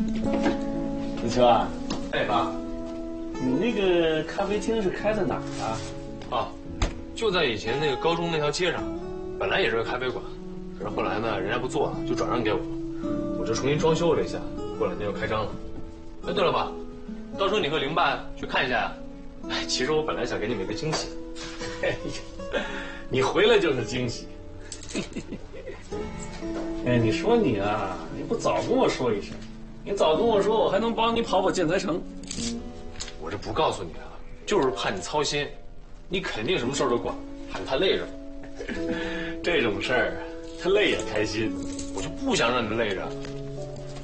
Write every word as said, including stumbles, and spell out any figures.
子秋啊， 哎爸， 你那个咖啡厅是开在哪儿啊？ 啊，就在以前那个高中那条街上，本来也是个咖啡馆，可是后来呢，人家不做了，就转让给我，我就重新装修了一下，过两天就开张了。哎，对了爸，到时候你和林爸去看一下呀。哎，其实我本来想给你们一个惊喜。 哎呀，你回来就是惊喜。哎，你说你啊，你不早跟我说一声，你早跟我说，我还能帮你跑跑建材城。 我这不告诉你啊，就是怕你操心，你肯定什么事儿都管，怕你太累着。 这种事儿，他累也开心。 我就不想让你累着，